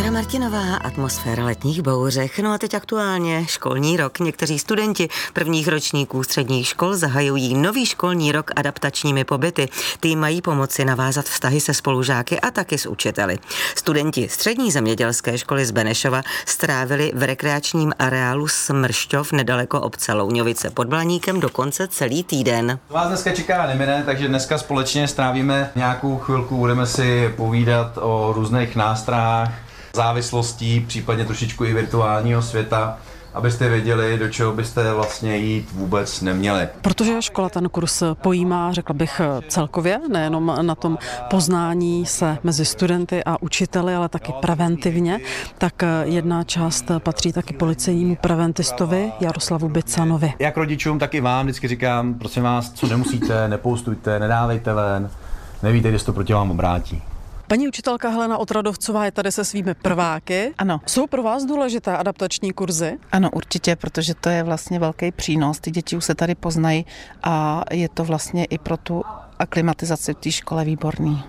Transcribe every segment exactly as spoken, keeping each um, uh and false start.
Bára Martinová, atmosféra letních bouřek. No a teď aktuálně školní rok. Někteří studenti prvních ročníků středních škol zahajují nový školní rok adaptačními pobyty. Ty mají pomoci navázat vztahy se spolužáky a taky s učiteli. Studenti střední zemědělské školy z Benešova strávili v rekreačním areálu Smršťov nedaleko obce Louňovice pod Blaníkem dokonce celý týden. Vás dneska čeká nemine, takže dneska společně strávíme nějakou chvilku, budeme si povídat o různých nástrahách, závislostí, případně trošičku i virtuálního světa, abyste věděli, do čeho byste vlastně jít vůbec neměli. Protože škola ten kurz pojímá, řekla bych celkově, nejenom na tom poznání se mezi studenty a učiteli, ale taky preventivně, tak jedna část patří taky policejnímu preventistovi Jaroslavu Bicanovi. Jak rodičům, tak i vám vždycky říkám, prosím vás, co nemusíte, nepoustujte, nedávejte ven, nevíte, kdy se to proti vám obrátí. Paní učitelka Helena Otradovcová je tady se svými prváky. Ano. Jsou pro vás důležité adaptační kurzy? Ano, určitě, protože to je vlastně velký přínos. Ty děti už se tady poznají a je to vlastně i pro tu aklimatizaci v té škole výborný.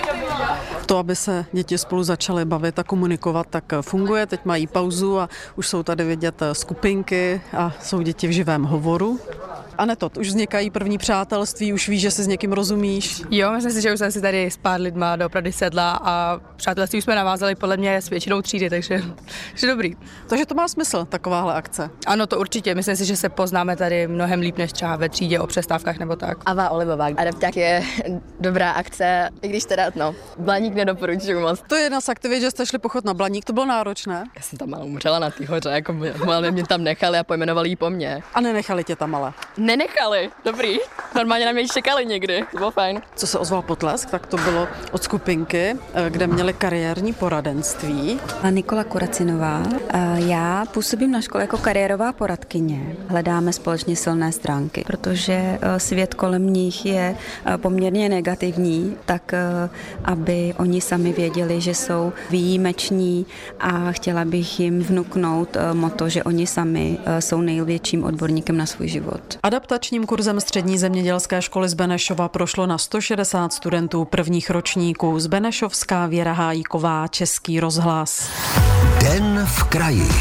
To, aby se děti spolu začaly bavit a komunikovat, tak funguje. Teď mají pauzu a už jsou tady vidět skupinky a jsou děti v živém hovoru. Aneto, už vznikají první přátelství, už víš, že si s někým rozumíš? Jo, myslím si, že už jsem si tady s pár lidma doopravdy sedla a přátelství už jsme navázali podle mě s většinou třídy, takže, takže dobrý. Takže to má smysl, takováhle akce? Ano, to určitě. Myslím si, že se poznáme tady mnohem líp než třeba ve třídě o přestávkách nebo tak. Ava Olivová. Adapták je dobrá akce, i když teda, no, Blaník nedoporučuju moc. To je jedna z aktivit, že jste šli pochod na Blaník, to bylo náročné? Já jsem tam malou umřela na té hoře, jako malé mě tam nechali a pojmenovali ji po mně. A nenechali tě tam ale? Nenechali, dobrý. Normálně na mě čekali někdy, to bylo fajn. Co se ozval potlesk, tak to bylo od skupinky, kde měli kariérní poradenství. Nikola Kuracinová. Já působím na škole jako kariérová poradkyně. Hledáme společně silné stránky, protože svět kolem nich je poměrně negativní, tak aby oni sami věděli, že jsou výjimeční a chtěla bych jim vnuknout motto, že oni sami jsou největším odborníkem na svůj život. Adaptačním kurzem střední zemědělské školy z Benešova prošlo na sto šedesát studentů prvních ročníků. Z Benešovská Věra Hájíková, Český rozhlas. Den v kraji.